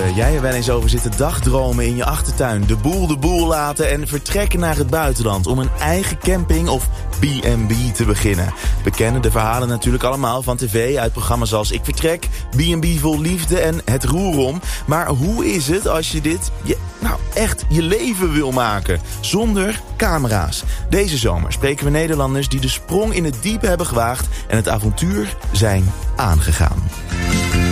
jij er wel eens over zitten dagdromen in je achtertuin, de boel laten en vertrekken naar het buitenland om een eigen camping of B&B te beginnen? We kennen de verhalen natuurlijk allemaal van tv uit programma's als Ik Vertrek, B&B Vol Liefde en Het Roerom. Maar hoe is het als je dit echt je leven wil maken zonder camera's? Deze zomer spreken we Nederlanders die de sprong in het diepe hebben gewaagd en het avontuur zijn aangegaan.